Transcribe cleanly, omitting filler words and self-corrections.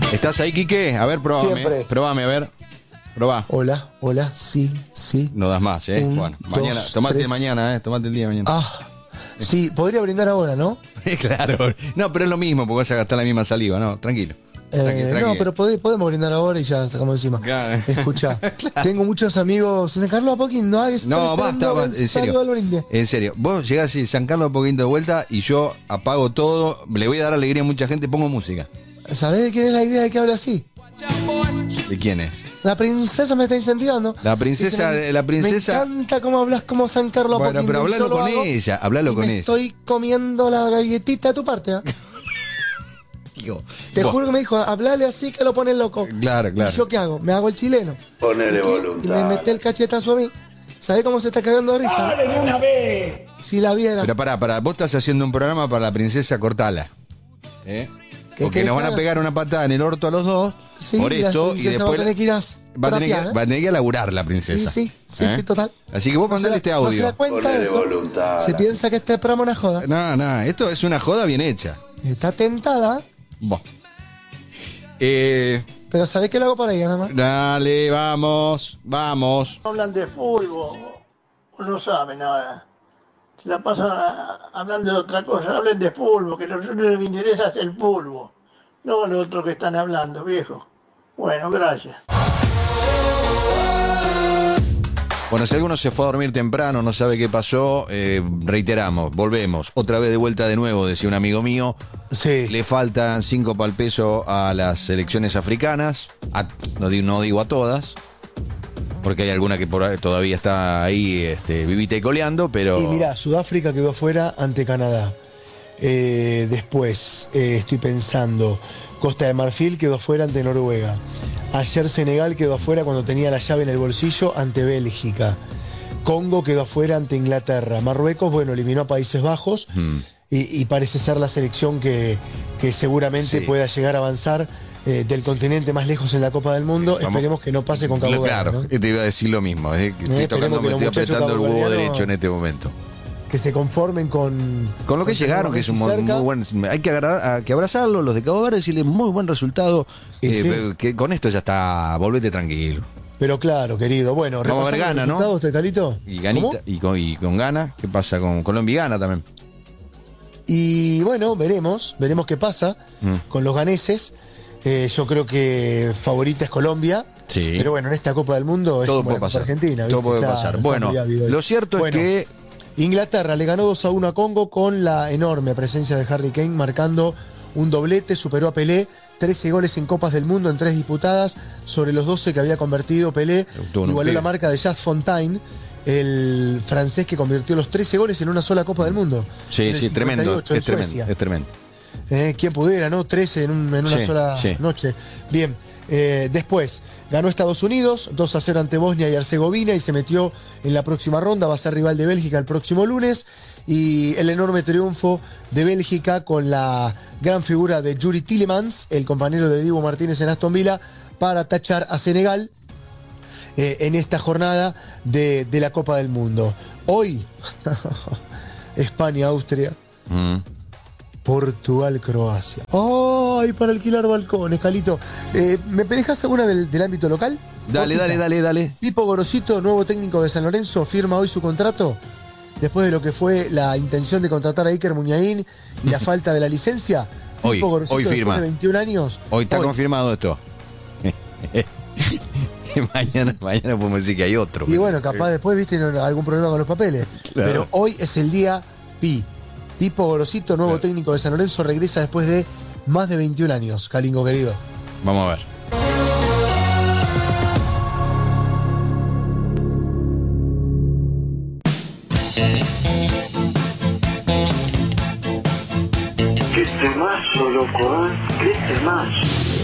¿Estás ahí, Quique? A ver, probame. Siempre. Probame, a ver. Probá. Hola, sí. No das más, bueno, mañana. Tomate mañana, tomate el día de mañana. Sí, podría brindar ahora, ¿no? Claro. No, pero es lo mismo, porque vas a gastar la misma saliva, ¿no? Tranquilo. Tranquilo. No, pero podemos brindar ahora y ya sacamos encima. Claro. Escucha, tengo muchos amigos. San Carlos Apoquín, no, basta, en serio. En serio. Vos llegás a San Carlos Apoquín de vuelta y yo apago todo, le voy a dar alegría a mucha gente, pongo música. ¿Sabés de quién es la idea de que hable así? ¿De quién es? La princesa me está incentivando. La princesa. Me encanta cómo hablas como San Carlos Apoquín. Bueno, pero hablalo con ella, hablalo con ella. Estoy comiendo la galletita de tu parte, ¿eh? Te juro que me dijo, hablale así que lo pones loco. Claro. ¿Y yo qué hago? Me hago el chileno. Ponele voluntad. Y me mete el cachetazo a mí. ¿Sabés cómo se está cagando de risa? ¡Dale de una vez! Si la viera. Pero pará, vos estás haciendo un programa para la princesa, cortala. Porque nos van a pegar una patada en el orto a los dos. Sí, por esto. Y después va a tener que ir a va a tener que ir a laburar la princesa. Sí, total. Así que vos mandale este audio. No se da cuenta de eso. Voluntad. Se piensa que este programa es una joda. No, esto es una joda bien hecha. Está tentada. Vos. Pero ¿sabés que lo hago para ella nada más? Dale, vamos. Hablan de fútbol, o no saben nada. Se la pasan hablando de otra cosa. Hablen de fútbol, que lo único que interesa es el fútbol. No lo otro que están hablando, viejo. Bueno, gracias. Bueno, si alguno se fue a dormir temprano, no sabe qué pasó, reiteramos, volvemos. Otra vez de vuelta de nuevo, decía un amigo mío. Sí. Le faltan 5 pa'l peso a las selecciones africanas. No digo a todas, porque hay alguna que todavía está ahí vivita y coleando, pero... Y mirá, Sudáfrica quedó fuera ante Canadá. Después, estoy pensando, Costa de Marfil quedó fuera ante Noruega. Ayer Senegal quedó afuera cuando tenía la llave en el bolsillo ante Bélgica. Congo quedó afuera ante Inglaterra. Marruecos, eliminó a Países Bajos y parece ser la selección que seguramente pueda llegar a avanzar del continente más lejos en la Copa del Mundo. Vamos. Esperemos que no pase con Cabo Verde. Claro, ¿no? Te iba a decir lo mismo. Me estoy apretando el huevo derecho en este momento. Que se conformen con lo que llegaron, que es un muy buen. Hay que abrazarlo, los de Cabo Verde, decirle muy buen resultado. Que con esto ya está, volvete tranquilo. Pero claro, querido. Bueno, vamos a ver Gana, ¿no? Calito. Y Ganita, y con Gana. ¿Qué pasa con Colombia y Gana también? Y bueno, veremos qué pasa con los ganeses. Yo creo que favorita es Colombia. Sí. Pero bueno, en esta Copa del Mundo todo es puede pasar. Argentina. Todo puede pasar. Bueno, lo cierto es que Inglaterra le ganó 2-1 a Congo con la enorme presencia de Harry Kane marcando un doblete, superó a Pelé, 13 goles en Copas del Mundo en 3 disputadas sobre los 12 que había convertido Pelé, igualó la marca de Jacques Fontaine, el francés que convirtió los 13 goles en una sola Copa del Mundo. Sí, tremendo, es tremendo. Quién pudiera, ¿no? 13 en una sola noche. Bien, después ganó Estados Unidos 2-0 ante Bosnia y Herzegovina y se metió en la próxima ronda, va a ser rival de Bélgica el próximo lunes. Y el enorme triunfo de Bélgica con la gran figura de Yuri Tillemans, el compañero de Dibu Martínez en Aston Villa, para tachar a Senegal en esta jornada de la Copa del Mundo. Hoy, España, Austria, Portugal, Croacia. ¡Ay, para alquilar balcones, Calito! ¿Me dejas alguna del ámbito local? Dale. Pipo Gorosito, nuevo técnico de San Lorenzo, firma hoy su contrato. Después de lo que fue la intención de contratar a Iker Muniain y la falta de la licencia. Hoy firma. De 21 años. Hoy está confirmado esto. mañana podemos decir que hay otro. Y bueno, capaz después viste algún problema con los papeles. Claro. Pero hoy es el día Pi. Pipo Gorosito, nuevo técnico de San Lorenzo, regresa después de más de 21 años, Calingo querido. Vamos a ver. ¿Qué temazo, loco? ¿Qué temazo?